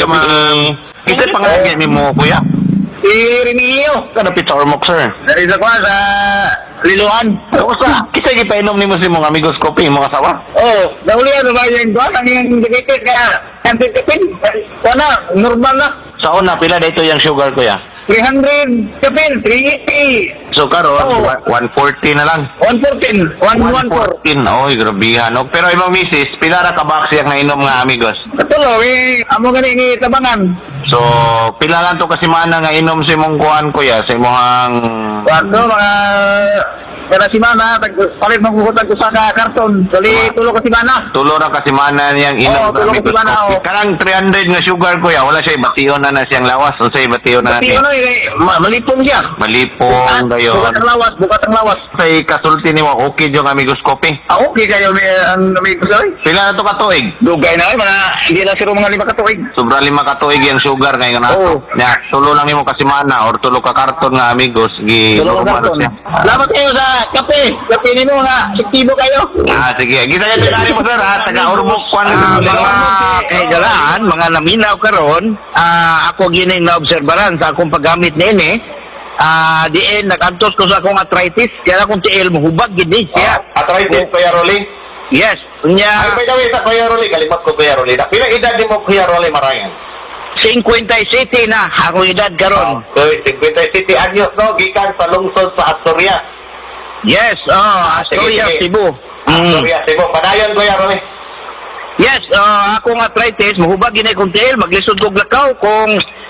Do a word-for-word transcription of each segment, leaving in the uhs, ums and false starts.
gabi. Kita pangalan ni mo, kuya? Si Rinio. Kada Peter Ormoc, sir. Dari sa kwa sa Liluan. Kamusta? Kita gipainom ni mo si mong amigos kopi, mga kasawa? Oh, naulihan na ba yung kwa? Ang yung dikit kaya antitipin. Wala, normal na. Sa una, pila dito yung sugar, kuya? three hundred kapil, three eighty. So, karon, Oh. one forty na lang. one fourteen, one fourteen. Oy, grabihan. No? Pero ibang misis, pila ra ka box yung nainom nga amigos? Katulo, eh, amo gani ni tabangan. So, pila lang to kasi mana nga inom si mong kuhan, kuya, sa imong... Wato, mga... Kaya si Mana, palit magkukutan ko sa karton. Kali, tulo ko si Mana. Tulo ra kasi mana niyang inom Oo, tulo kasi mana, oo. Karang three hundred nga sugar, kuya, wala siya ibation na na siyang lawas. O siya ibation na Pati natin. ano, eh, ma- malipong siya. Malipong, gayon. Bukat ang lawas, bukat ang lawas. Sa kasulti ni mo, okay yung amigos kopi. Ah, okay kayo, may, ang may gusto eh. Pila na to katuig? Dugay na eh, mga, hindi na siro mga lima katuig. Sobra lima katuig yung sugar ngayon na. Oo. Nya, tulo lang nimo kasi mana or tulo ka karton nga amigos gi Tulo ka karton. siya. Salamat kayo sa kape. Kape ni mo nga, siktibo kayo. Ah, sige. Kita niya tinari mo, sir, ha? Taga-Urbok, kwan. Ah, mga mga kaigalaan, mga naminaw karon, ah, ako gining naobserbaran sa akong paggamit nini. Ah, diin nakantos ko sa akong arthritis, kaya akong tiil mohubag gid ni siya. Ah, arthritis, Kuya Rolly. Yes, Ay, unya by the way, sa Kuya Rolly, kalimot ko Kuya Rolly. Na, pila edad ni mo, Kuya Rolly, marayan? fifty na akong edad karon. Okay, fifty anyos, no? Gikan sa lungsod sa Asturias. Yes, oh, Asturias, sige. Cebu. Mm. Asturias, Cebu. Padayon, Kuya Rolly. Yes, uh, akong arthritis, mahubag ginay kong tiil, maglisod kong lakaw kung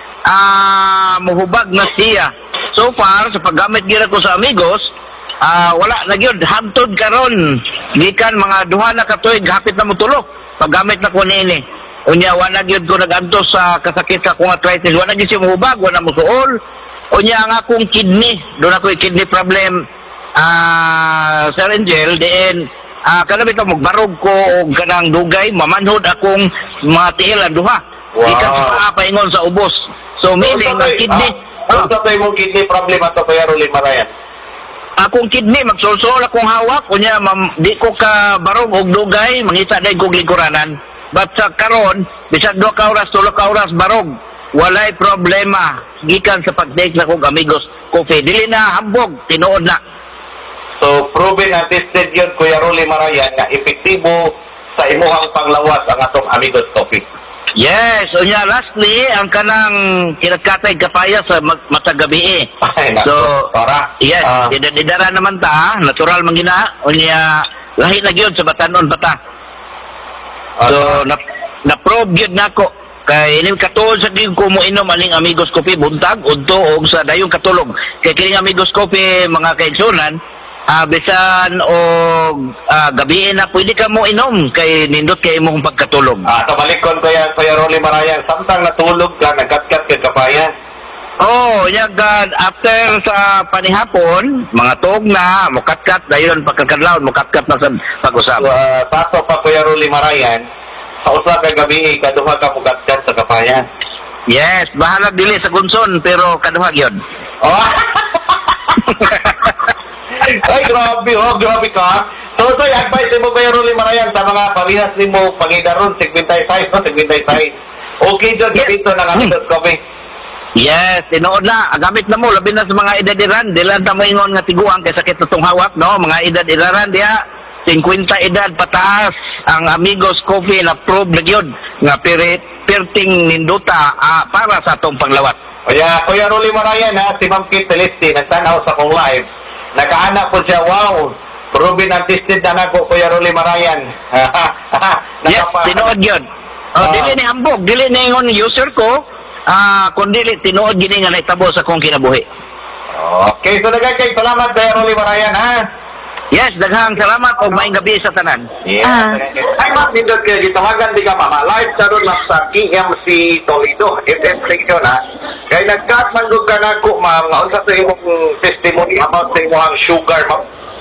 ah mahubag na siya. So far, sa paggamit gira ko sa amigos, ah wala na gyud hangtod karon. Gikan mga duha na ka tuig hapit na motulok. Paggamit na ko niini. Unya wala gyud ko nagantos sa kasakit sa akong arthritis. Wala gyud siya mahubag, wala mosuol. Unya ang akong kidney, doon ako kidney problem. Ah, Sir Angel, diin ah kanabit mo magbarog ko og kanang dugay, mamanhod akong mga tiilan duha. Wow. Gikan sa paa paingon sa ubos. So meaning ang kidney, Kung sa tayo mong kidney problem ato, Kuya Rolly, marayan? akong kidney magsulsol akong hawak unya mam, di ko ka barog og dugay, mangita dai kog lingkuranan. But sa karon, bisag duha ka oras, tulo ka oras barog, walay problema gikan sa pag-take na kog amigos coffee. Dili na hambog, tinuod na. So, proven and tested yun, Kuya Rolly Marayan, na epektibo sa imuhang panglawas ang atong amigos coffee. Yes, unya lastly ang kanang kinakatay kapaya sa mag- matag gabi eh. Ay, naku, So, para. yes, Ah. didara naman ta, natural man gina, unya lahi na gyud sa batanon bata. So, na, na-probe yun na ko. Kaya ining katulog sa gig ko mo inom aning amigos kopi buntag, udto o sa dayong katulog. Kaya kining amigos kopi mga kaigsunan, ah bisan o ah, gabiin na pwede ka mo inom kay nindot kay imong pagkatulog. Ah, kabalikon ko yan, Kuya Rolly Marayan. Samtang natulog ka, nagkatkat ka kapaya. Oh, yagad after sa panihapon, mga tuog na, mukatkat dayon pagkakadlaw, mukatkat na sa pag-usap. So, uh, sato pa, Kuya Rolly Marayan, sa usa ka gabi, kaduha ka mukatkat sa kapaya. Yes, bahala dili sa gunson pero kaduha gyud. Oh! Ay, grabe, oh, grabe ka. So, ito yung advice mo, Kuya Rolly Marayan, sa mga pamihas ni mo, pangidaron, seventy-five, no, seventy-five. Okay, dyan, Yes. dito ng amigos coffee. Yes, tinuod na. Gamit na mo, labi na sa mga edad-iran. Dilan ta mo ingon nga tiguang kay sakit na tong hawak, no? Mga edad-iran diya, fifty edad pataas. Ang Amigos Coffee na prove na yun nga pirit, pirting ninduta ah, para sa atong panglawat. Kaya, Kuya Rolly Marayan, ha, si Ma'am Kate Celeste, nagtanaw sa kong live. Nagkaanak po siya, wow, proven and tested na nako, Kuya Rolly Marayan. Yes, tinuod yun. O, Ah. dili ni hambog, dili ni ingon user ko, ah, kundi tinuod gini nga naitabo sa kong kinabuhi. Okay, so nagkakay, salamat, Kuya Rolly Marayan, ha? Yes, daghang salamat o maayong gabi sa tanan. Yes. Ah. Ay, ma'am, nindot kayo dito. Tawagan di ka, mama. Live sa doon lang sa K M C Toledo. F M station, ha? Kaya nagkat man doon ka na ko, ma'am. Nga unsa sa imong testimony about sa imong sugar, ma'am.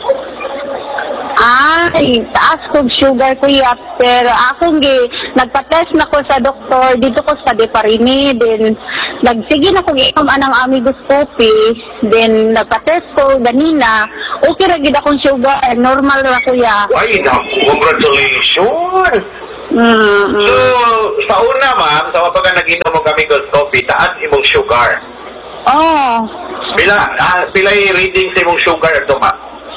Ay, taas kong sugar kuya, pero akong gi, nagpa-test na ko sa doktor, dito ko sa Deparini, then nagsige na kong inom anang Amigos Coffee, then nagpa-test ko ganina, okay ra gid akong sugar, normal ra kuya. Ay, na, congratulations. Mm, So, mm. sa una, ma'am, sa pagka nag-inom mo Amigos Coffee, taas imong sugar. Oh. Pila, ah, pila yung reading sa imong sugar ito, ma'am?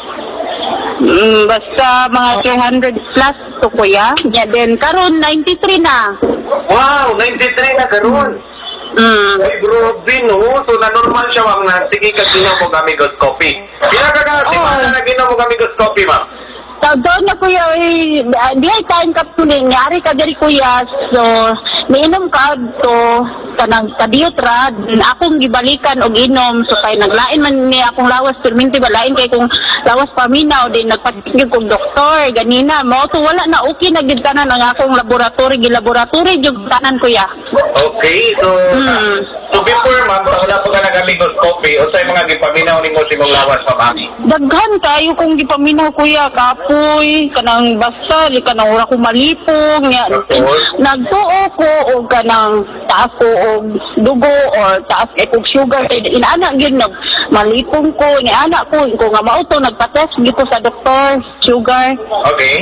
Mm, basta mga three hundred plus to kuya. Yeah, then karon ninety-three na. Wow, ninety-three na karon. Mm. Ay, grabe, no? So, na-normal siya, ma'am, na sige ka ginom mo Amigos Coffee. Pila ka ka, si Oh. ma'am, na ginom mo Amigos Coffee, ma'am? Tawag na kuya, eh, di ay time capsule, nyari ka diri kuya, so, niinom ka to, kanang kadiyot ra, akong gibalikan og inom, so kay naglain man ni akong lawas, perminti ba, lain kay kung lawas paminaw, din nagpatigil kong doktor, ganina, mo to wala na, okay na gid tanan ang akong laboratory, gilaboratory, jug tanan kuya. Okay, so, Hmm. so before, ma'am, sa una pa ka nag-Amigos Coffee, o sa'yo mga gipaminaw ni mo si mong lawas, ma'am? Daghan kayo kung gipaminaw kuya, kapoy, kanang basta, di kanang ura ko malipong, nga, Tapos? nagtuo ko o kanang taas ko og dugo or taas kay kog sugar, kay inaana gyud nag malipong ko, ni anak ko, ko nga mauto nagpa-test gito sa doktor, sugar. Okay.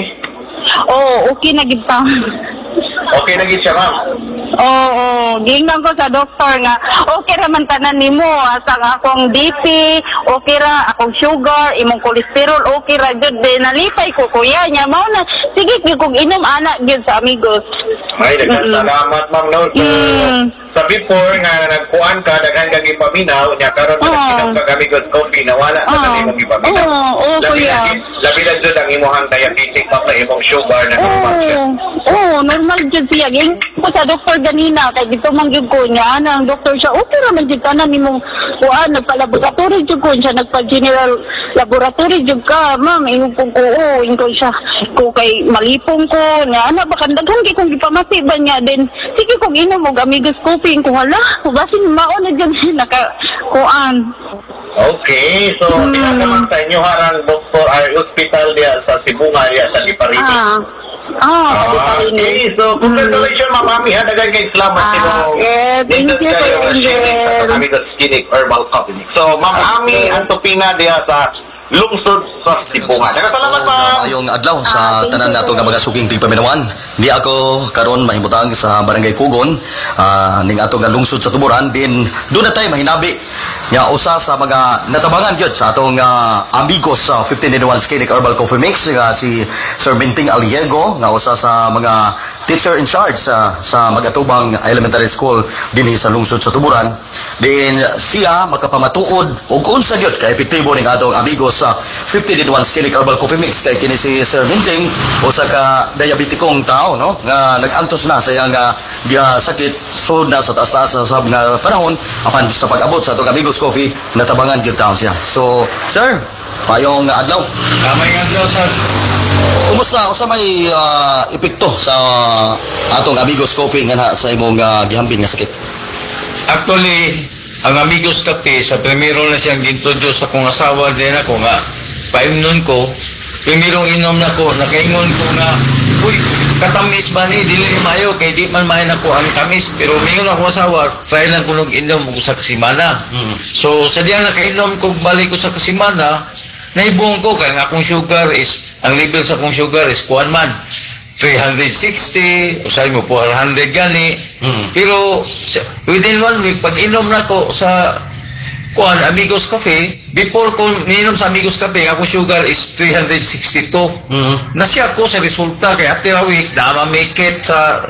Oh, okay na gid ta. Okay na gid siya, ma'am. Oo, oh, gingnan ko sa doktor nga, okay ra man tanan nimo, asa nga akong D P, okay ra akong sugar, imong cholesterol, okay ra jud, de nalipay ko kuya nya, mao na, sige gyud kog inom ana gyud sa Amigos. Ay, nagkasalamat, ma'am, no? So, Mm. sa before nga nagkuhan ka, daghan kang ipaminaw, niya karon Oo. na nagkinom ka Amigos Coffee, nawala na Oo. sa imong ipaminaw. Oo, oo, Labi kuya. na- Labi na dyan ang imuhang diabetic pa sa imong sugar na normal siya. Oo, oo, normal jud siya. Ging ko sa doktor ganina, kay dito man gyud ko niya, ana ang doktor siya, okay ra man jud tanan nimong kuan, nagpa-laboratory jud ko siya, nagpa-general laboratory jud ka, ma'am, ingon ko ko, oo, ingon siya, ko kay malipong ko, nga, ana, baka daghan kay kung gipamati ba niya, then, sige kung inom mo, Amigos Coffee, kung hala, basin mao na dyan siya, naka, kuan. Okay, so Hmm. pinagaman sa inyo harang doktor ay hospital diya sa Sibunga diya sa Liparini. Ah, ah, di pa Ah, rin eh. okay, so congratulations, Ma'am Ami, ha, dagan kay salamat Ah, sa yeah, thank you, Kuya Angel. sa Amigos Clinic Herbal Company. So, Ma'am Ami, ang tupina diya sa lungsod sa Sibunga. Nagkasalamat, Ma'am. Ayong adlaw Ah, sa thank tanan you. nato nga mga suging tigpaminawan. Di ako karon mahimutang sa Barangay Kugon, ah, ning ato nga lungsod sa Tuburan, din doon na tayo mahinabi nga usa sa mga natabangan gyud sa atong ah, amigos sa fifteen in one Scenic Herbal Coffee Mix nga si Sir Binting Aliego nga usa sa mga teacher in charge sa sa Magatubang Elementary School dinhi sa lungsod sa Tuburan. Din siya makapamatuod og unsa gyud ka epektibo ning atong amigos sa fifteen in one Scenic Herbal Coffee Mix kay kini si Sir Binting usa ka diabetikong tao no nga nag-antos na sa iyang nga uh, sakit sud na sa taas-taas sa nga panahon apan sa pag-abot sa atong amigos coffee natabangan gyud taon siya. So sir, payong adlaw. Kamay nga daw sa Kumusta usa may ah, epekto sa atong amigos coffee nga na sa imong uh, gihambin nga sakit? actually ang Amigos Cafe sa primero na siyang gintroduce sa kong asawa din ako nga paimnon ko primerong inom na ko nakaingon ko nga uy katamis ba ni dili ni mayo kay di man mahin ako ang tamis pero mingon ako asawa try lang ko nung inom ko sa kasimana so sa diyan nakainom ko balik ko sa kasimana naibong ko kay ang akong sugar is ang level sa akong sugar is kuan man three sixty, usay mo four hundred gani. Mm. Pero sa- within one week, pag inom na ko sa kuan Amigos Cafe, before ko minom sa Amigos Cafe, akong sugar is three sixty-two. Mm. Nasya ko sa resulta, kaya after a week, na mamikit sa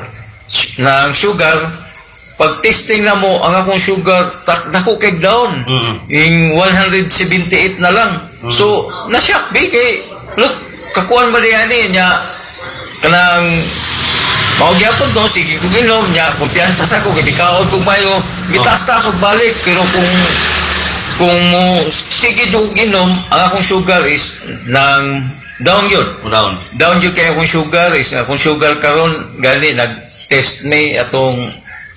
ng sugar, pag testing na mo, ang akong sugar, tak, nakukig down. Mm. Yung one seventy-eight na lang. So, nasyak, bi, kay, look, kakuan ba niya niya, kanang maugyapon to, sige kung inom niya, kumpiyansa sa ko, kibikaon kung mayo, gitas-tas og balik, pero kung kung mo, sige yung inom, ang akong sugar is nang down yun. Down. Down yun kaya akong sugar is, akong sugar karon gani, nag-test may atong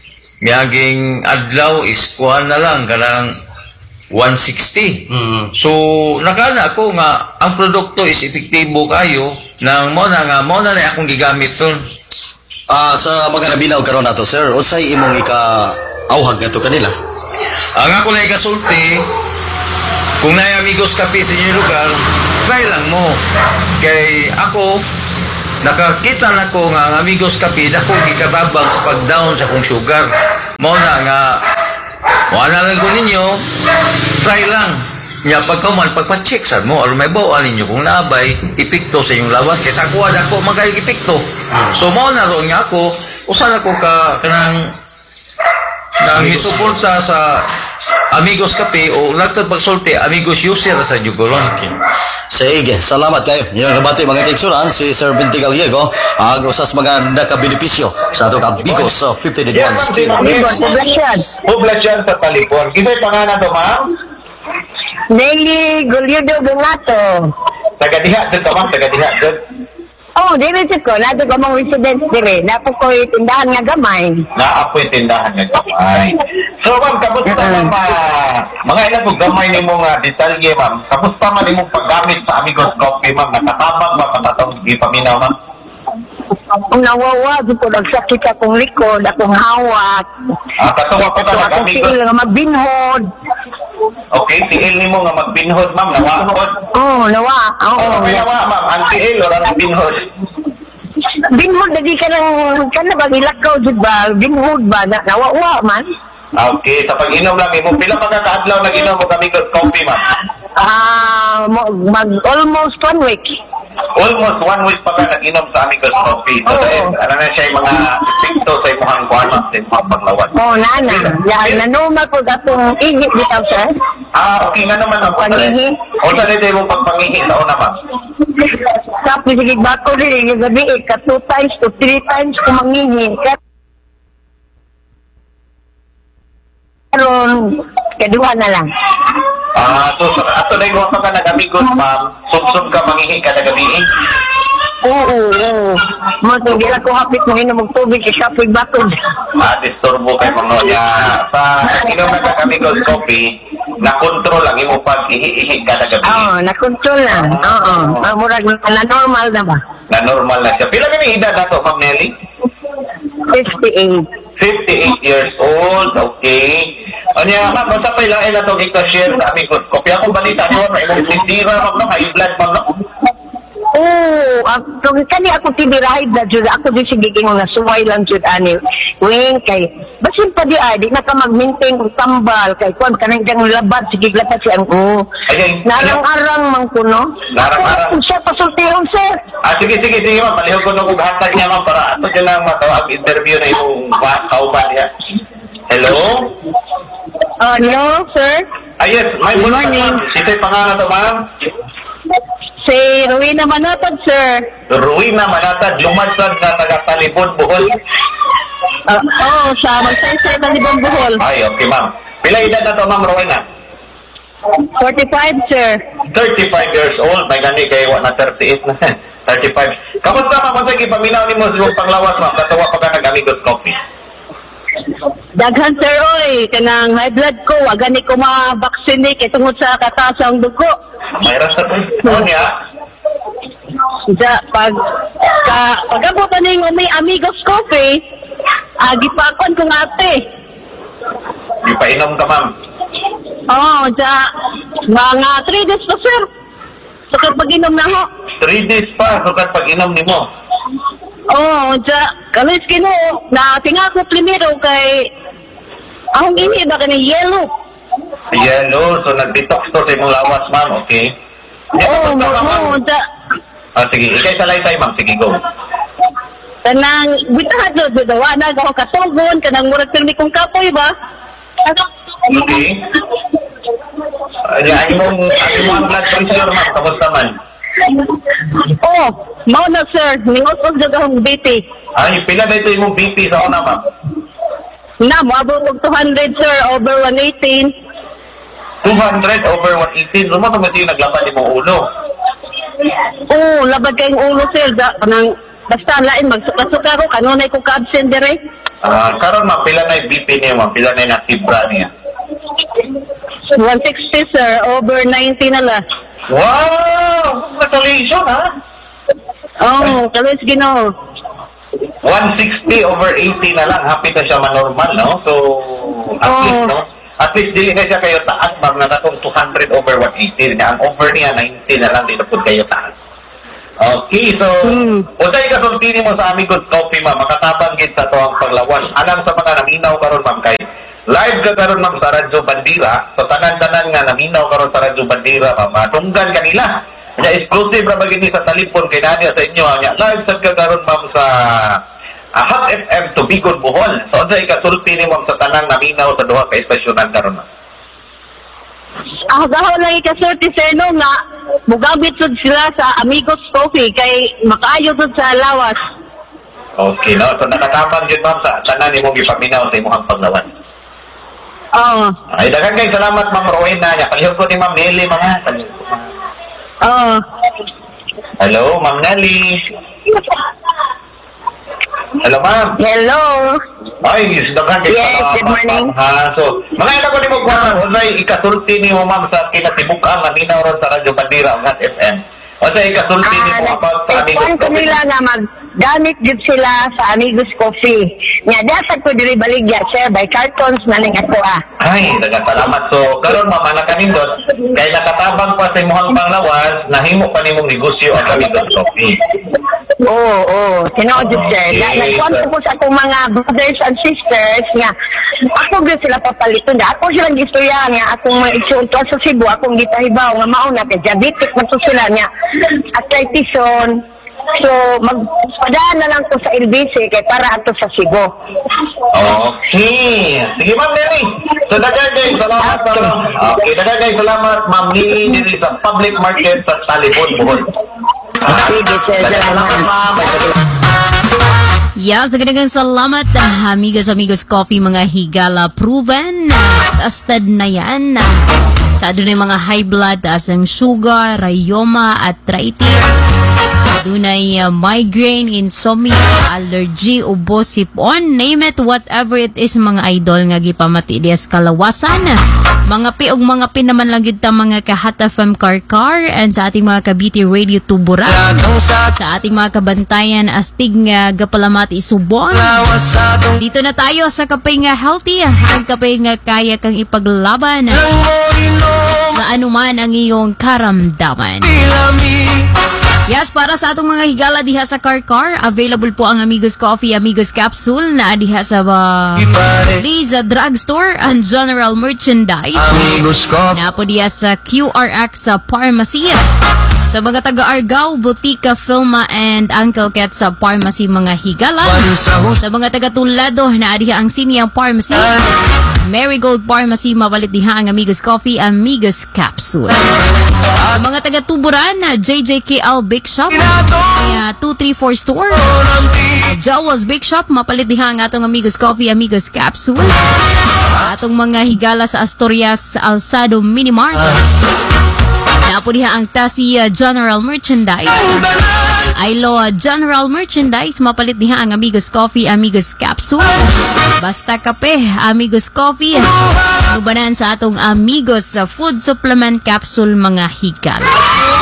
miyaging adlaw is kuhan na lang, kanang one sixty. Mm. So, nakana ako nga, ang produkto is epektibo kayo, nang mo na nga, mo na na akong gigamit ton. Ah, sa mga nabinaw karon nato sir, unsay imong ika-awhag ngadto kanila? Ang ako na ikasulti, kung na Amigos Cafe sa inyong lugar, try lang mo. Kay ako, nakakita na ko nga ang Amigos Kape na kung ikatabang sa pag-down sa kong sugar. Mo na nga, wala lang ko ninyo, try lang. Nya pagkaman, pagpa-check sa mo, alam may bawaan ninyo kung naabay, ipikto sa inyong lawas, kaysa ako, ada ko magkayong ipikto. So, mo na ron nga ako, usan ako ka, kanang, nang hisupon sa, sa Amigos Kape, o nagtad pagsulti, Amigos User sa Jugoron. Okay. Sige, salamat kayo. Yung nabati mga kaigsuran, si Sir Binti Gallego, ang usas mga nakabenepisyo sa atong Amigos uh, fifty Yes, Advance ma'am. Scheme. Poblasyon. Poblasyon sa Talipon. Kisa'y pangalan to, ma'am? Nelly Gulyodo Bungato. Taga-diha dito, ma'am. Taga-diha dito. Oh, dire sa ko, nato ko mong residence dire. Napo ko tindahan nga gamay. Naapoy tindahan ng gamay. So, ma'am, kamusta Mm-mm. ma'am? ah, mga ilan po gamay ni mong uh, detalye, ma'am? Kamusta man ni mong paggamit sa Amigos Coffee, ma'am? Nakatabag ba patatong gipaminaw, ma'am? Ang nawawa, di ko nagsakit akong likod, akong hawak. Ah, katuwa ko Ito talaga, akong Amigos. siil nga magbinhod. Okay, tiil ni mo nga magbinhod, ma'am. Nawaod. Oh, nawa. Oo. Ano may nawa, ma'am? Ang tiil o ang binhod? Binhod na di ka nang, ka na ba, ilakaw di ba? Binhod ba? Na, nawawa man. Okay, sa pag-inom lang, mo pila pagkakaadlaw na ginom mo Amigos Coffee, ma'am? Ah, mo- mag almost one week. Almost one week pa ka nag-inom sa Amigos Coffee. So, Oo. dahil, ano na siya yung mga epekto sa imong kuwan, ma'am, sa imong paglawan. Oh, nana. Yan, nanuma ko datong ihip bitaw, sir. Ah, okay nga naman ang Pangihi. O sa nito yung pagpangihi sa una, ma'am? Tapos sige bako rin yung gabi eh, ka two times to three times kumangihi. Karon, kaduha na lang. Ah, so, so ato na yung ka nag-amigos, ma'am, sub-sub ka mangihi ka na gabi. Oo, oo. Mo tingil ako hapit mo hinom og tubig kay kapoy batog. Ah, disturbo kay mga niya. Sa inom na ka-amigos coffee, na-control lang yung pag-ihi-ihi ka na gabi. Oo, na-control na. Oo. Ah, murag na normal na ba? Na normal na siya. Pila ka ni edad na to, Ma'am Nelly? fifty-eight. fifty-eight years old, okay. O niya, ma'am, basta pa ilang na itong ika-share sa amigos coffee. Ako balita nyo, may imong sindira, ma'am, no? High blood, ma'am, no? Oo, ako kani ako tibirahay na jud ako di sige gingon nga suway lang jud ani. Wing kay basin pa di ay di na ka mag-maintain og tambal kay kuan kanang dang labat sige labat si ang oo. Ay, Narang-arang man kuno. Narang-arang. Ako siya pasultiron sir. Ah, sige, sige, sige, ma'am. Palihog ko nung hatag niya, ma'am, para ato siya lang matawag interview na yung ba- kauban niya. Hello? Uh, no, sir. Ah, yes, may Good buntag, morning. ma'am. Ito'y pangalan to, ma'am. Si Rowena Manatod, sir. Ruina Manatad, lumadsad na taga-Talibon, Bohol. Uh, oh, sa Magsaysay Talibong Bohol. Ay, okay, ma'am. Pila edad na to, ma'am, Rowena? forty-five, sir. thirty-five years old. May gani kayo na thirty-eight na. thirty-five. Kamusta, ma'am? Kung sige, paminaw ni mo sa panglawas, ma'am. Katawa pa ka nag-amigos coffee. Daghan, sir, oy. Kanang high blood ko. Agani ko ma-vaccine kay tungod sa kataas ang dugo. Mayroon sa to. Ano niya? Sa pag ka pagabot na ning umi Amigos Coffee, agi pa kon kung ate. Di pa inom ka, ma'am. Oh, sa mga three days pa sir. So kapag inom na ho. Three days pa, sukat pag inom ni mo. Oh, sa kalis kino na tinga ko primero kay ang ini ba kanang yellow. Yellow, so nag-detox to sa imong lawas, ma'am, okay? Oh, mo mo sa Ah, sige, ikay sa laysay, ma'am. Sige, go. kanang bitahan do do daw na ako katugon kanang murag pirmi kong kapoy ba? Okay. Ay, ay mong, ay mong blood pressure, ma'am. Kamusta man? Oh, mao na sir, ningot og jud akong B P. Ay, pila ba ito imong B P sa una, ma'am? Na, moabot og two hundred sir, over one eighteen. two hundred over one eighteen. Luma ito yung naglapad imong ulo. Oo, labad kayong ulo sir, da, kanang basta lain magsuka-suka ko, kanunay ko ka-absent dire. Ah, karon ma'am, pila na yung B P niya, ma'am? Pila na yung natibra niya? one sixty sir, over ninety na la. Wow! Congratulations, ha? Oh, kalis Ginoo. one sixty over eighty na lang. Happy na siya manormal, no? So, at Oo. least, no? At least, dili na siya kayo taas, ma'am, na natong two hundred over one eighty. Ang over niya, ninety na lang, dito po kayo taas. Okay, so, Hmm. usay ka sultini mo sa Amigos Coffee, ma'am. Makatabang gid sa tuwang paglawas. Alam sa mga naminaw karon ma'am, kay live ka karon ma'am sa Radyo Bandira. So, tanan-tanan nga naminaw karon sa Radyo Bandira, ma'am. Matunggan kanila. Nya exclusive ra bagay ni sa talipon kay Nadia sa inyo. Nya live sad ka karon ma'am sa uh, Hot F M Tubigon, Bohol. So, usay ka sultini ma'am sa tanang naminaw sa duha ka estasyonan karon ma'am. Ah, gahon lang ikasulti sa ino nga, mugabit sud sila sa Amigos Coffee kay makaayo sud sa lawas. Okay, no? So, nakatabang yun ma'am sa tanan ni mong ipaminaw sa imong paglawan. Oo. Ay, daghang kay salamat ma'am Rowena. Nya palihog ko ni ma'am Nelly mga. Oo. Hello, ma'am Nelly. Hello, ma'am. Hello. Ay, daghang kay Yes, salamat, good morning. ma'am. Ha, so, mga ina ko ni mo kuha, unay ikasulti ni mo ma'am sa kinatibuk-ang na minaw ron sa Radyo Bandira o Hot F M. Unay ikasulti ni mo about sa Amigos Ikuan ko Coffee. nila nga maggamit jud sila sa Amigos Coffee. Nya dasad ko diri baligya sir by cartons na ning ako ah. Ay, daghang salamat. So, karon ma'am, ana kanindot, kay nakatabang pa sa imong panglawas, nahimo pa nimong negosyo ang Amigos Coffee. Oo, oo. Tinuod jud sir. Na, Okay, nagkwento sir. ko sa akong mga brothers and sisters nga ako gyud sila papaliton. Ako silang gistorya nga akong mga isunto sa Cebu, akong gitahibaw nga mao na kay diabetic man to sila niya. Arthritis. So, magpadaan na lang ko sa L B C kay para ato sa Cebu. Okay. Sige, ma'am Nelly. So, daghang kay salamat. ma'am. Okay, daghang kay salamat, ma'am Nelly, diri sa public market sa Talipon, Bohol. Sige, sir. Salamat, ma'am. Yes, nagandang salamat, ah, amigos, amigos coffee, mga higala proven, tested na yan. Sa doon ay mga high blood, asang sugar, rayoma, arthritis, dunay uh, migraine, insomnia, allergy, ubo, sipon, name it, whatever it is, mga idol nga gipamati dias kalawasan. Mga pi og mga pinaman lang gid ta mga ka-Hot F M Karkar and sa ating mga ka-B T Radio Tuburan. Sa ating mga kabantayan astig nga gapalamati subon. Dito na tayo sa kape nga healthy, ang kape nga kaya kang ipaglaban sa anuman ang iyong karamdaman. Yes, para sa atong mga higala diha sa Karkar, available po ang Amigos Coffee, Amigos Capsule na diha sa uh, Liza Drugstore and General Merchandise. Na po diha sa Q R X sa Pharmacy. Sa mga taga-Argao, Butika, Filma, and Uncle Cat sa Pharmacy mga higala. Sa mga taga-Tulado, na diha ang Sinia Pharmacy. Marigold Pharmacy, mabalit diha ang Amigos Coffee, Amigos Capsule. Sa mga taga-Tuburan, J J K L Bake Shop, uh, two three four Store, Jawas Bake Shop, mapalit diha ang atong Amigos Coffee, Amigos Capsule. Sa atong mga higala sa Asturias, Alsado Minimart. Napo diha ang Tasi uh, General Merchandise. Ailo uh, General Merchandise, mapalit diha ang Amigos Coffee, Amigos Capsule. Basta kape, Amigos Coffee. Nubanan sa atong Amigos uh, Food Supplement Capsule mga higala.